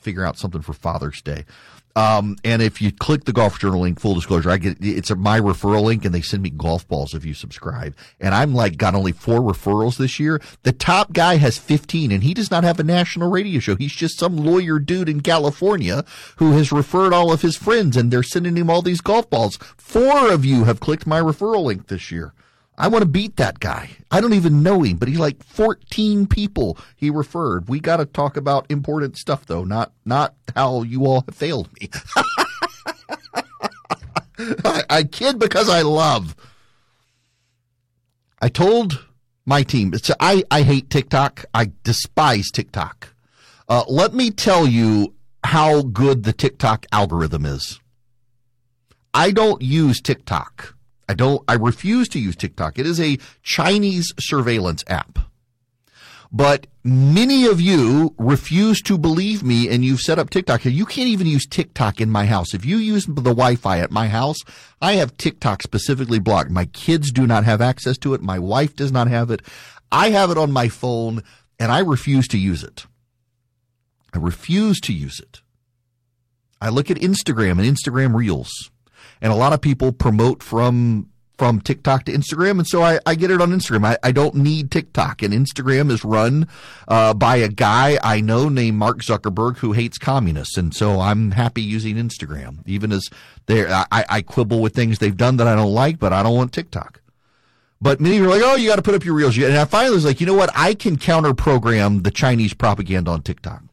figure out something for Father's Day. And if you click the Golf Journal link, full disclosure, it's my referral link, and they send me golf balls if you subscribe. And I'm got only 4 referrals this year. The top guy has 15, and he does not have a national radio show. He's just some lawyer dude in California who has referred all of his friends, and they're sending him all these golf balls. 4 of you have clicked my referral link this year. I want to beat that guy. I don't even know him, but he's like 14 people he referred. We got to talk about important stuff, though, not how you all have failed me. I kid because I love. I told my team, I hate TikTok. I despise TikTok. Let me tell you how good the TikTok algorithm is. I don't use TikTok. I refuse to use TikTok. It is a Chinese surveillance app. But many of you refuse to believe me, and you've set up TikTok. You can't even use TikTok in my house. If you use the Wi-Fi at my house, I have TikTok specifically blocked. My kids do not have access to it. My wife does not have it. I have it on my phone, and I refuse to use it. I refuse to use it. I look at Instagram and Instagram Reels. And a lot of people promote from TikTok to Instagram, and so I get it on Instagram. I don't need TikTok, and Instagram is run by a guy I know named Mark Zuckerberg who hates communists, and so I'm happy using Instagram, even as I quibble with things they've done that I don't like, but I don't want TikTok. But many are like, oh, you got to put up your Reels. And I finally was like, you know what? I can counter-program the Chinese propaganda on TikTok.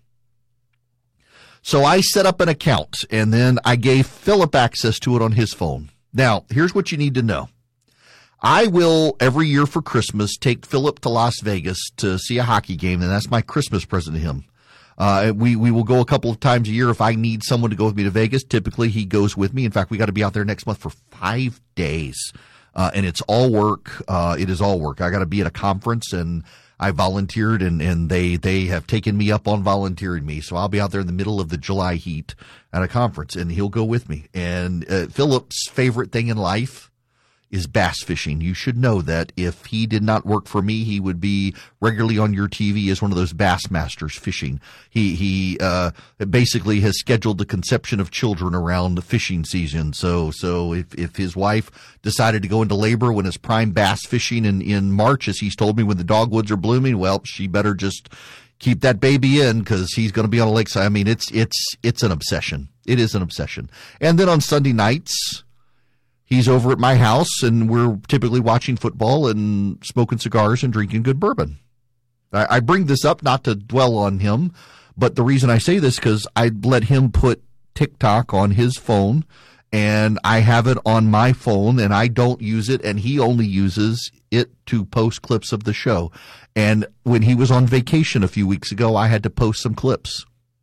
So I set up an account, and then I gave Philip access to it on his phone. Now, here's what you need to know. I will, every year for Christmas, take Philip to Las Vegas to see a hockey game, and that's my Christmas present to him. We will go a couple of times a year if I need someone to go with me to Vegas. Typically, he goes with me. In fact, we got to be out there next month for 5 days, and it's all work. It is all work. I got to be at a conference, and I volunteered, and they have taken me up on volunteering me. So I'll be out there in the middle of the July heat at a conference, and he'll go with me. And Philip's favorite thing in life is bass fishing. You should know that if he did not work for me, he would be regularly on your TV as one of those bass masters fishing. He basically has scheduled the conception of children around the fishing season. So if his wife decided to go into labor when it's prime bass fishing in March, as he's told me, when the dogwoods are blooming, well, she better just keep that baby in because he's going to be on a lakeside. I mean, it's an obsession. It is an obsession. And then on Sunday nights, he's over at my house, and we're typically watching football and smoking cigars and drinking good bourbon. I bring this up not to dwell on him, but the reason I say this is because I let him put TikTok on his phone, and I have it on my phone, and I don't use it, and he only uses it to post clips of the show. And when he was on vacation a few weeks ago, I had to post some clips.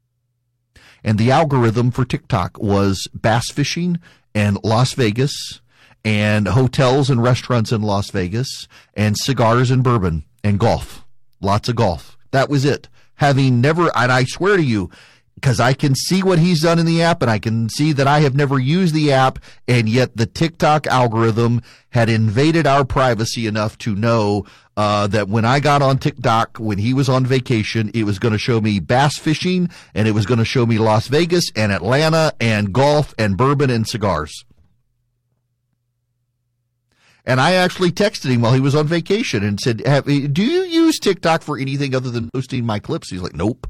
And the algorithm for TikTok was bass fishing and Las Vegas and hotels and restaurants in Las Vegas and cigars and bourbon and golf. Lots of golf. That was it. Having never, and I swear to you, because I can see what he's done in the app, and I can see that I have never used the app, and yet the TikTok algorithm had invaded our privacy enough to know that when I got on TikTok, when he was on vacation, it was going to show me bass fishing, and it was going to show me Las Vegas and Atlanta and golf and bourbon and cigars. And I actually texted him while he was on vacation and said, do you use TikTok for anything other than posting my clips? He's like, nope.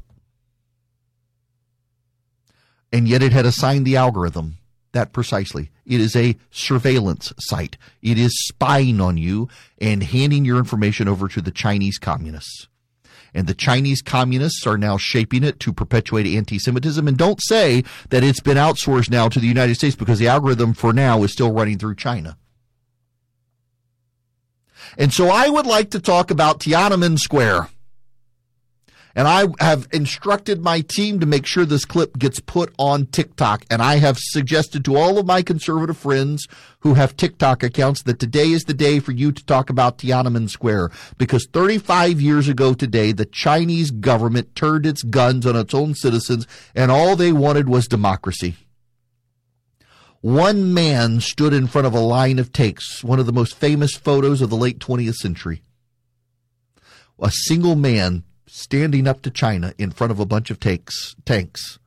And yet it had assigned the algorithm that precisely. It is a surveillance site. It is spying on you and handing your information over to the Chinese communists. And the Chinese communists are now shaping it to perpetuate anti-Semitism. And don't say that it's been outsourced now to the United States, because the algorithm for now is still running through China. And so I would like to talk about Tiananmen Square. And I have instructed my team to make sure this clip gets put on TikTok. And I have suggested to all of my conservative friends who have TikTok accounts that today is the day for you to talk about Tiananmen Square. Because 35 years ago today, the Chinese government turned its guns on its own citizens, and all they wanted was democracy. One man stood in front of a line of tanks, one of the most famous photos of the late 20th century. A single man standing up to China in front of a bunch of tanks